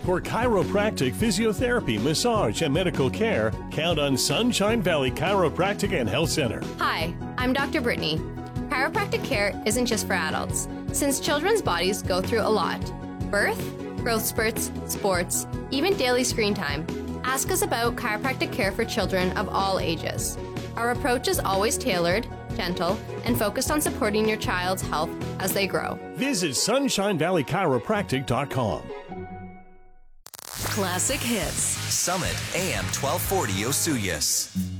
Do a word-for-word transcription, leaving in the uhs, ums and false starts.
For chiropractic, physiotherapy, massage, and medical care, count on Sunshine Valley Chiropractic and Health Center. Hi, I'm Doctor Brittany. Chiropractic care isn't just for adults, since children's bodies go through a lot. Birth, growth spurts, sports, even daily screen time. Ask us about chiropractic care for children of all ages. Our approach is always tailored, gentle, and focused on supporting your child's health as they grow. Visit sunshine valley chiropractic dot com. Classic Hits. Summit A M twelve forty Osuyas.